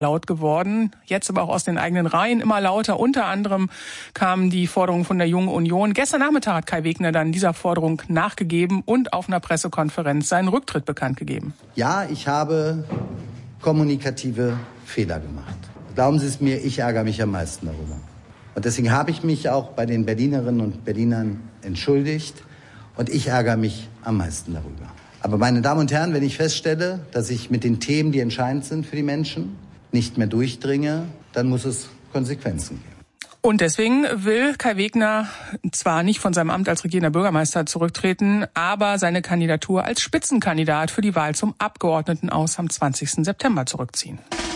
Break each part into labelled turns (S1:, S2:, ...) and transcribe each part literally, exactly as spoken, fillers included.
S1: laut geworden, jetzt aber auch aus den eigenen Reihen immer lauter. Unter anderem kamen die Forderungen von der Jungen Union. Gestern Nachmittag hat Kai Wegner dann dieser Forderung nachgegeben und auf einer Pressekonferenz seinen Rücktritt bekannt gegeben.
S2: Ja, ich habe kommunikative Fehler gemacht. Glauben Sie es mir, ich ärgere mich am meisten darüber. Und deswegen habe ich mich auch bei den Berlinerinnen und Berlinern entschuldigt und ich ärgere mich am meisten darüber. Aber meine Damen und Herren, wenn ich feststelle, dass ich mit den Themen, die entscheidend sind für die Menschen, nicht mehr durchdringe, dann muss es Konsequenzen geben.
S1: Und deswegen will Kai Wegner zwar nicht von seinem Amt als regierender Bürgermeister zurücktreten, aber seine Kandidatur als Spitzenkandidat für die Wahl zum Abgeordnetenhaus am zwanzigsten September zurückziehen.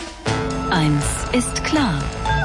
S3: Eins ist klar.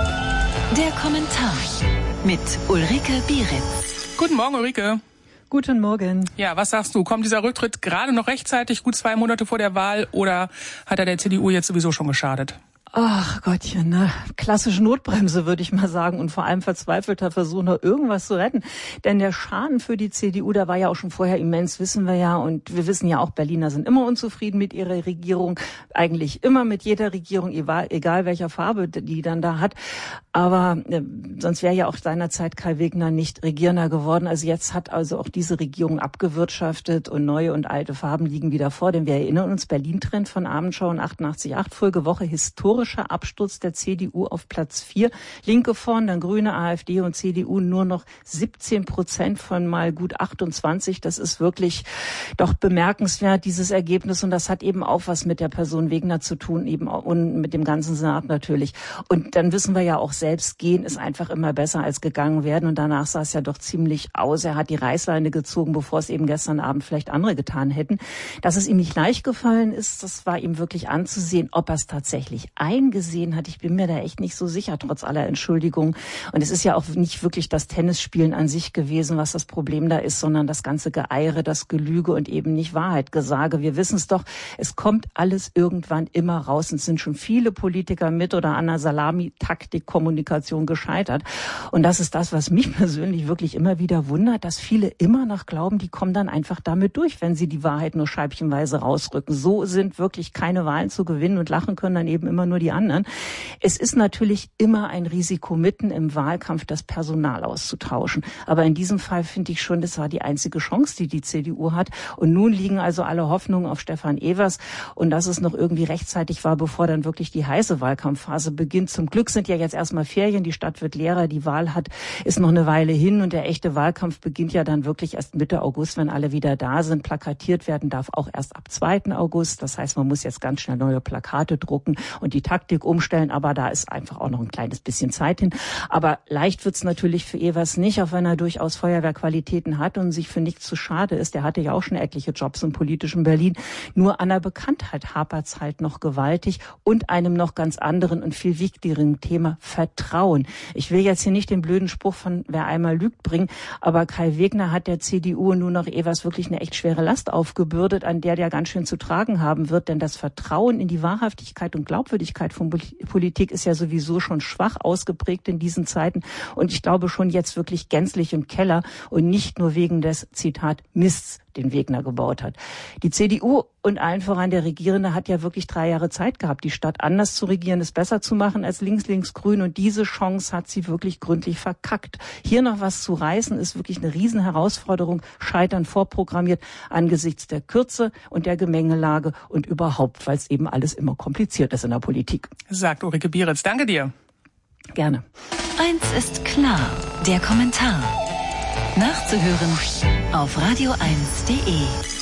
S3: Der Kommentar mit Ulrike Bieritz.
S1: Guten Morgen, Ulrike.
S4: Guten Morgen.
S1: Ja, was sagst du? Kommt dieser Rücktritt gerade noch rechtzeitig, gut zwei Monate vor der Wahl, oder hat er der C D U jetzt sowieso schon geschadet?
S4: Ach Gottchen, ne? Klassische Notbremse, würde ich mal sagen, und vor allem verzweifelter Versuch, noch irgendwas zu retten. Denn der Schaden für die C D U, der war ja auch schon vorher immens, wissen wir ja. Und wir wissen ja auch, Berliner sind immer unzufrieden mit ihrer Regierung. Eigentlich immer mit jeder Regierung, egal welcher Farbe die dann da hat. Aber äh, sonst wäre ja auch seinerzeit Kai Wegner nicht Regierender geworden. Also jetzt hat also auch diese Regierung abgewirtschaftet und neue und alte Farben liegen wieder vor. Denn wir erinnern uns, Berlin-Trend von Abendschau und achtundachtzig Komma acht, Folgewoche, historischer Absturz der C D U auf Platz vier. Linke vorn, dann Grüne, AfD und C D U nur noch siebzehn Prozent von mal gut achtundzwanzig. Das ist wirklich doch bemerkenswert, dieses Ergebnis. Und das hat eben auch was mit der Person Wegner zu tun, eben auch, und mit dem ganzen Senat natürlich. Und dann wissen wir ja auch selbst, gehen ist einfach immer besser als gegangen werden. Und danach sah es ja doch ziemlich aus. Er hat die Reißleine gezogen, bevor es eben gestern Abend vielleicht andere getan hätten. Dass es ihm nicht leicht gefallen ist, das war ihm wirklich anzusehen. Ob er es tatsächlich eingesehen hat, ich bin mir da echt nicht so sicher, trotz aller Entschuldigungen. Und es ist ja auch nicht wirklich das Tennisspielen an sich gewesen, was das Problem da ist, sondern das ganze Geeire, das Gelüge und eben nicht Wahrheitgesage. Wir wissen es doch, es kommt alles irgendwann immer raus. Und es sind schon viele Politiker mit oder an der Salami-Taktik-Kommunikation gescheitert. Und das ist das, was mich persönlich wirklich immer wieder wundert, dass viele immer noch glauben, die kommen dann einfach damit durch, wenn sie die Wahrheit nur scheibchenweise rausrücken. So sind wirklich keine Wahlen zu gewinnen und lachen können dann eben immer nur die anderen. Es ist natürlich immer ein Risiko, mitten im Wahlkampf das Personal auszutauschen. Aber in diesem Fall finde ich schon, das war die einzige Chance, die die C D U hat. Und nun liegen also alle Hoffnungen auf Stefan Evers und dass es noch irgendwie rechtzeitig war, bevor dann wirklich die heiße Wahlkampfphase beginnt. Zum Glück sind ja jetzt erstmal Ferien, die Stadt wird leerer, die Wahl hat, ist noch eine Weile hin und der echte Wahlkampf beginnt ja dann wirklich erst Mitte August, wenn alle wieder da sind. Plakatiert werden darf auch erst ab zweiten August. Das heißt, man muss jetzt ganz schnell neue Plakate drucken und die Taktik umstellen, aber da ist einfach auch noch ein kleines bisschen Zeit hin. Aber leicht wird's natürlich für Evers nicht, auch wenn er durchaus Feuerwehrqualitäten hat und sich für nichts zu schade ist. Der hatte ja auch schon etliche Jobs im politischen Berlin. Nur an der Bekanntheit hapert's halt noch gewaltig und einem noch ganz anderen und viel wichtigeren Thema Vertrauen. Ich will jetzt hier nicht den blöden Spruch von wer einmal lügt bringen, aber Kai Wegner hat der C D U und nun noch Evers wirklich eine echt schwere Last aufgebürdet, an der der ganz schön zu tragen haben wird, denn das Vertrauen in die Wahrhaftigkeit und Glaubwürdigkeit von Politik ist ja sowieso schon schwach ausgeprägt in diesen Zeiten und ich glaube schon jetzt wirklich gänzlich im Keller und nicht nur wegen des, Zitat, Mists, den Wegner gebaut hat. Die C D U und allen voran der Regierende hat ja wirklich drei Jahre Zeit gehabt, die Stadt anders zu regieren, es besser zu machen als links, links, grün und diese Chance hat sie wirklich gründlich verkackt. Hier noch was zu reißen ist wirklich eine Riesenherausforderung, Scheitern vorprogrammiert angesichts der Kürze und der Gemengelage und überhaupt, weil es eben alles immer kompliziert ist in der Politik.
S1: Sagt Ulrike Bieritz. Danke dir.
S4: Gerne.
S3: Eins ist klar, der Kommentar. Nachzuhören auf radio eins punkt de.